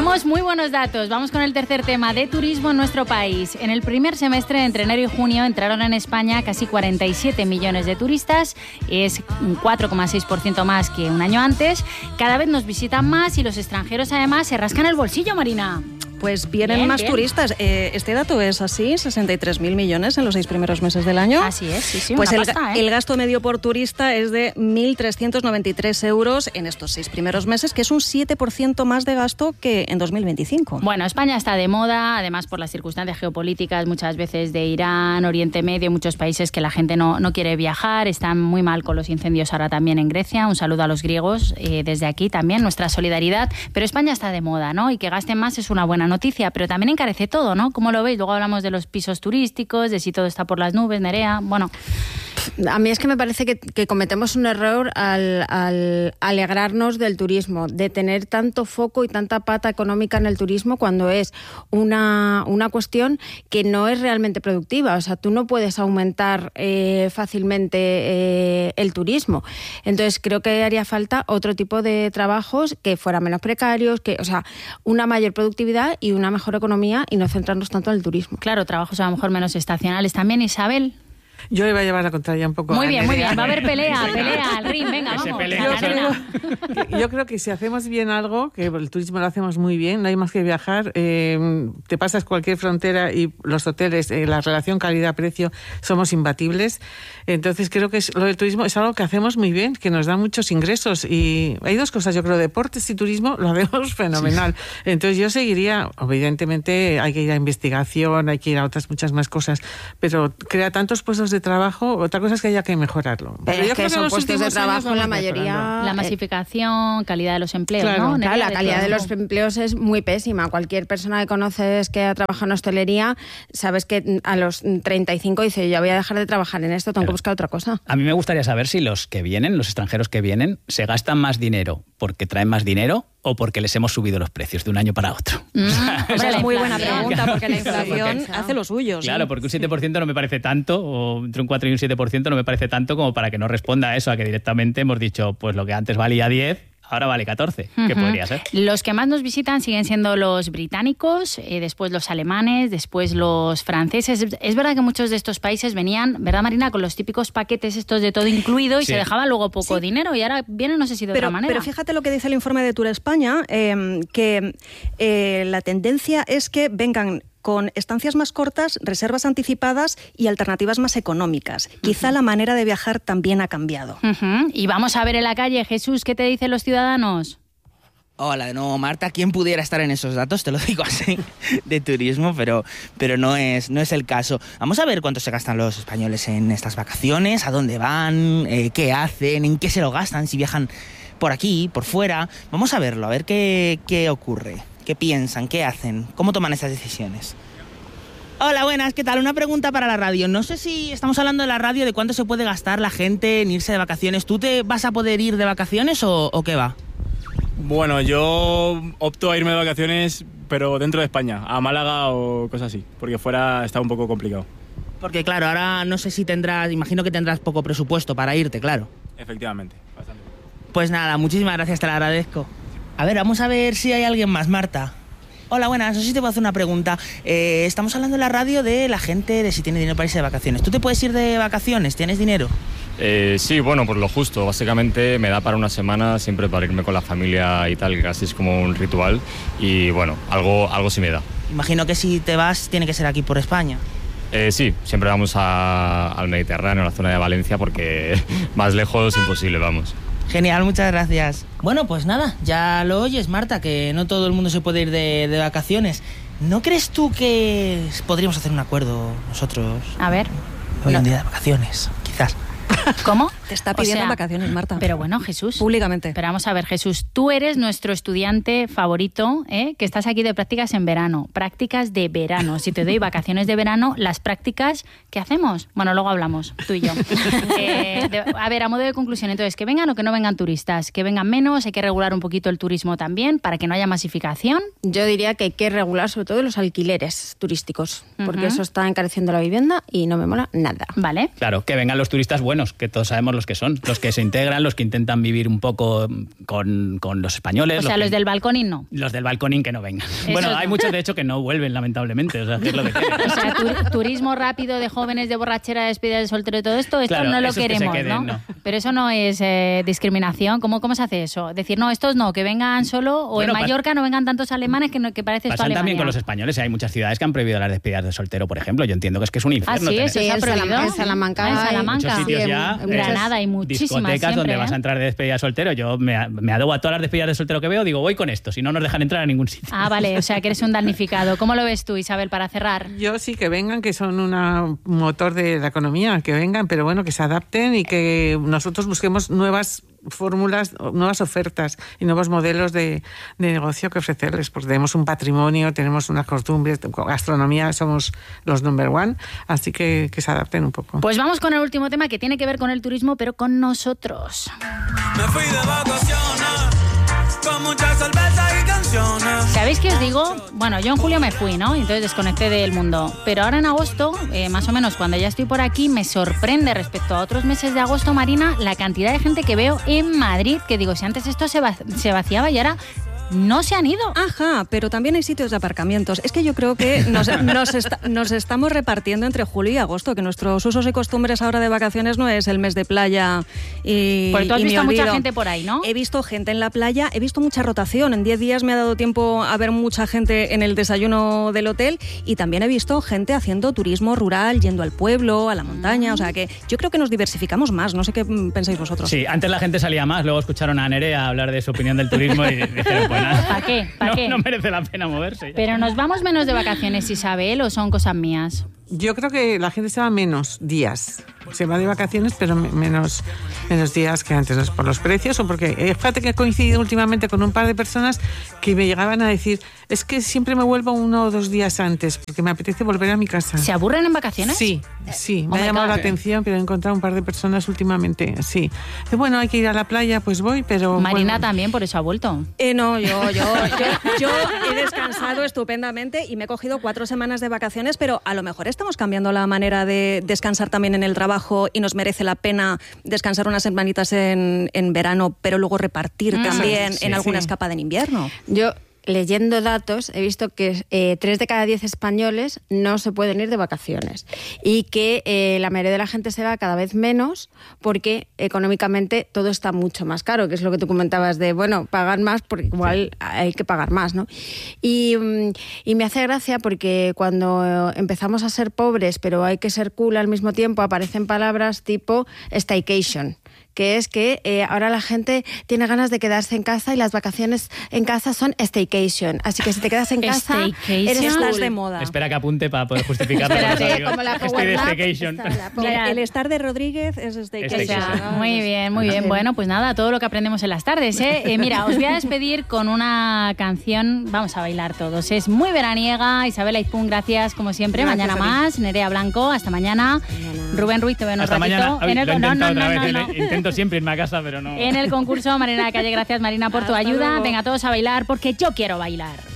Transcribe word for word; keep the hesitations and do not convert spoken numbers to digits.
Tenemos muy buenos datos. Vamos con el tercer tema de turismo en nuestro país. En el primer semestre, entre enero y junio, entraron en España casi cuarenta y siete millones de turistas. Es un cuatro coma seis por ciento más que un año antes. Cada vez nos visitan más y los extranjeros además se rascan el bolsillo, Marina. Pues vienen bien, más bien. turistas. Eh, este dato es así, sesenta y tres mil millones en los seis primeros meses del año. Así es, sí, sí, Pues una el, pasta, ¿eh? el gasto medio por turista es de mil trescientos noventa y tres euros en estos seis primeros meses, que es un siete por ciento más de gasto que en dos mil veinticinco. Bueno, España está de moda, además por las circunstancias geopolíticas, muchas veces de Irán, Oriente Medio, muchos países que la gente no, no quiere viajar, están muy mal con los incendios ahora también en Grecia. Un saludo a los griegos eh, desde aquí también, nuestra solidaridad. Pero España está de moda, ¿no? Y que gasten más es una buena noticia, pero también encarece todo, ¿no? ¿Cómo lo veis? Luego hablamos de los pisos turísticos, de si todo está por las nubes, Nerea. Bueno, a mí es que me parece que, que cometemos un error al, al alegrarnos del turismo, de tener tanto foco y tanta pata económica en el turismo cuando es una, una cuestión que no es realmente productiva. O sea, tú no puedes aumentar eh, fácilmente eh, el turismo. Entonces, creo que haría falta otro tipo de trabajos que fueran menos precarios, que, o sea, una mayor productividad y una mejor economía y no centrarnos tanto en el turismo. claro, trabajos a lo mejor menos estacionales también, Isabel. Yo iba a llevar la contraria un poco. Muy a bien, muy Nerea. bien. Va a haber pelea, pelea al ring. Venga, Que se vamos. peleen. Yo a la arena. creo, que, yo creo que si hacemos bien algo, que el turismo lo hacemos muy bien, no hay más que viajar, eh, te pasas cualquier frontera y los hoteles, eh, la relación calidad-precio somos imbatibles. Entonces creo que es, lo del turismo es algo que hacemos muy bien, que nos da muchos ingresos. Y hay dos cosas, yo creo, deportes y turismo lo hacemos fenomenal. Entonces yo seguiría, evidentemente hay que ir a investigación, hay que ir a otras muchas más cosas, pero crea tantos puestos de trabajo. Otra cosa es que haya que mejorarlo. Pero yo es creo que son los puestos de últimos años trabajo, la vamos mayoría... mejorando. La eh, masificación, calidad de los empleos, Claro. ¿no? Claro, Nerea, la de calidad de todo. los empleos es muy pésima. Cualquier persona que conoces que ha trabajado en hostelería, sabes que a los treinta y cinco dice, ya voy a dejar de trabajar en esto, tengo que buscar otra cosa. A mí me gustaría saber si los que vienen, los extranjeros que vienen, se gastan más dinero porque traen más dinero o porque les hemos subido los precios de un año para otro. Mm, Esa hombre, es la muy buena inflación. pregunta, porque la Claro, inflación porque- hace lo suyo. sí. Claro, porque un siete por ciento no me parece tanto, o entre un cuatro y un siete por ciento no me parece tanto como para que no responda a eso, a que directamente hemos dicho, pues lo que antes valía diez, ahora vale catorce, que Ujú. podría ser. Los que más nos visitan siguen siendo los británicos, eh, después los alemanes, después los franceses. Es verdad que muchos de estos países venían, ¿verdad, Marina?, con los típicos paquetes estos de todo incluido y Sí. se dejaba luego poco Sí. dinero y ahora vienen, no sé si de Pero, otra manera. pero fíjate lo que dice el informe de Tour España, eh, que eh, la tendencia es que vengan con estancias más cortas, reservas anticipadas y alternativas más económicas. Quizá la manera de viajar también ha cambiado. Ujú. Y vamos a ver en la calle, Jesús, ¿qué te dicen los ciudadanos? Hola de nuevo, Marta. ¿Quién pudiera estar en esos datos? Te lo digo así, de turismo, pero, pero no, es, no es el caso. Vamos a ver cuánto se gastan los españoles en estas vacaciones, a dónde van, eh, qué hacen, en qué se lo gastan, si viajan por aquí, por fuera. Vamos a verlo, a ver qué, qué ocurre, qué piensan, qué hacen, cómo toman estas decisiones. Hola, buenas, ¿qué tal? Una pregunta para la radio. No sé si estamos hablando de la radio, de cuánto se puede gastar la gente en irse de vacaciones. ¿Tú te vas a poder ir de vacaciones o, o qué va? Bueno, yo opto a irme de vacaciones, pero dentro de España, a Málaga o cosas así, porque fuera está un poco complicado. Porque claro, ahora no sé si tendrás, imagino que tendrás poco presupuesto para irte, claro. Efectivamente, bastante. Pues nada, muchísimas gracias, te lo agradezco. A ver, vamos a ver si hay alguien más, Marta. Hola, buenas, no sé si te puedo hacer una pregunta. Eh, estamos hablando en la radio de la gente, de si tiene dinero para irse de vacaciones. ¿Tú te puedes ir de vacaciones? ¿Tienes dinero? Eh, sí, bueno, por lo justo. Básicamente me da para una semana siempre para irme con la familia y tal, que casi es como un ritual. Y bueno, algo, algo sí me da. Imagino que si te vas, tiene que ser aquí por España. Eh, sí, siempre vamos a- al Mediterráneo, a la zona de Valencia, porque más lejos imposible, vamos. Genial, muchas gracias. Bueno, pues nada, ya lo oyes, Marta, que no todo el mundo se puede ir de, de vacaciones. ¿No crees tú que podríamos hacer un acuerdo nosotros? A ver. Hoy No. un día de vacaciones, quizás. ¿Cómo? Te está O pidiendo sea, vacaciones, Marta. Pero bueno, Jesús. Públicamente. Pero vamos a ver, Jesús, tú eres nuestro estudiante favorito, ¿eh? Que estás aquí de prácticas en verano. Prácticas de verano. Si te doy vacaciones de verano, las prácticas, ¿qué hacemos? Bueno, luego hablamos, tú y yo. Eh, de- a ver, a modo de conclusión, entonces, que vengan o que no vengan turistas. Que vengan menos, hay que regular un poquito el turismo también para que no haya masificación. Yo diría que hay que regular sobre todo los alquileres turísticos, porque Ujú. eso está encareciendo la vivienda y no me mola nada. Vale. Claro, que vengan los turistas buenos. turismos, que todos sabemos los que son, los que se integran, los que intentan vivir un poco con, con los españoles. O sea, los, los que, del balconing no. Los del balconing que no vengan. Eso bueno, no. hay muchos de hecho que no vuelven, lamentablemente, o sea, es lo que quieren. O sea, tu, turismo rápido de jóvenes, de borrachera, de despedida de soltero y todo esto, esto Claro, no lo esos que se queremos, queden, ¿no? no. Pero eso no es eh, discriminación. ¿Cómo, ¿Cómo se hace eso? Decir, no, estos no, que vengan solo, o Bueno, en Mallorca no vengan tantos alemanes que, no, que parece esto Pasan Alemania. también con los españoles, hay muchas ciudades que han prohibido las despedidas de soltero, por ejemplo. Yo entiendo que es que es un infierno. Ah, sí, tener- eso se ha en prohibido. Salam- en Salamanca Ah, en hay Salamanca. muchos sitios Sí, ya, en eh, Granada hay muchísimas discotecas siempre, donde ¿eh? vas a entrar de despedida de soltero. Yo me, me adeudo a todas las despedidas de soltero que veo, digo, voy con esto, si no nos dejan entrar a ningún sitio. Ah, vale, o sea que eres un damnificado. ¿Cómo lo ves tú, Isabel, para cerrar? Yo sí que vengan, que son un motor de la economía, que vengan, pero bueno, que se adapten y que nosotros busquemos nuevas fórmulas, nuevas ofertas y nuevos modelos de, de negocio que ofrecerles, porque tenemos un patrimonio, tenemos unas costumbres, gastronomía, somos los number one, así que que se adapten un poco. Pues vamos con el último tema que tiene que ver con el turismo, pero con nosotros. Me fui de vacaciones con mucha cerveza y canciones. ¿Sabéis qué os digo? Bueno, yo en julio me fui, ¿no? Entonces desconecté del mundo. Pero ahora en agosto, eh, más o menos cuando ya estoy por aquí, me sorprende respecto a otros meses de agosto, Marina, la cantidad de gente que veo en Madrid, que digo, si antes esto se, va- se vaciaba y ahora no se han ido. Ajá, pero también hay sitios de aparcamientos. Es que yo creo que nos, nos, esta- nos estamos repartiendo entre julio y agosto, que nuestros usos y costumbres ahora de vacaciones no es el mes de playa y Porque tú has y me visto mucha olvido. gente por ahí, ¿no? He visto gente en la playa, he visto mucha rotación. En diez días me ha dado tiempo a ver mucha gente en el desayuno del hotel y también he visto gente haciendo turismo rural, yendo al pueblo, a la montaña. O sea que yo creo que nos diversificamos más. No sé qué mm, pensáis vosotros. Sí, antes la gente salía más, luego escucharon a Nerea hablar de su opinión del turismo y dijeron, pues nada, ¿Para qué? ¿Para no, qué? no merece la pena moverse. Pero nos vamos menos de vacaciones, Isabel, ¿o son cosas mías? Yo creo que la gente se va menos días. Se va de vacaciones, pero me- menos, menos días que antes. ¿No es por los precios o porque? eh, Fíjate que he coincidido últimamente con un par de personas que me llegaban a decir, es que siempre me vuelvo uno o dos días antes porque me apetece volver a mi casa. ¿Se aburren en vacaciones? Sí, sí, Oh me my ha llamado God. la atención, pero he encontrado un par de personas últimamente, sí. Dice, bueno, hay que ir a la playa, pues voy, pero... Marina bueno, también, por eso ha vuelto. Eh, no, yo, yo, yo, yo he descansado estupendamente y me he cogido cuatro semanas de vacaciones, pero a lo mejor estamos cambiando la manera de descansar también en el trabajo y nos merece la pena descansar unas semanitas en, en verano, pero luego repartir Mm. también Sí, en alguna sí. escapada en invierno. Yo, leyendo datos, he visto que eh, tres de cada diez españoles no se pueden ir de vacaciones y que eh, la mayoría de la gente se va cada vez menos porque económicamente todo está mucho más caro, que es lo que tú comentabas de, bueno, pagar más porque igual hay que pagar más, ¿no? Y, mm, y me hace gracia porque cuando empezamos a ser pobres pero hay que ser cool al mismo tiempo, aparecen palabras tipo staycation, que es que eh, ahora la gente tiene ganas de quedarse en casa y las vacaciones en casa son staycation. Así que si te quedas en casa, Staycation. eres Estás cool. de moda. Espera que apunte para poder justificarlo. Espérate, con los amigos. como la Estoy Power de Nap, staycation. está la Power- El, el estar de Rodríguez es este Staycation. Esa. Muy bien, muy bien. Bueno, pues nada, todo lo que aprendemos en las tardes, ¿eh? Eh, mira, os voy a despedir con una canción, vamos a bailar todos. Es muy veraniega. Isabel Aizpún, gracias como siempre. Gracias mañana a ti. más. Nerea Blanco, hasta mañana. Rubén Ruiz, te veo en un Hasta ratito. mañana. Ay, en el, lo he no, intentado no, otra no, vez. no, eh. no. Intento siempre irme a casa, pero no. En el concurso, Marina Calle, gracias Marina por tu Hasta ayuda. luego. Venga todos a bailar porque yo quiero bailar.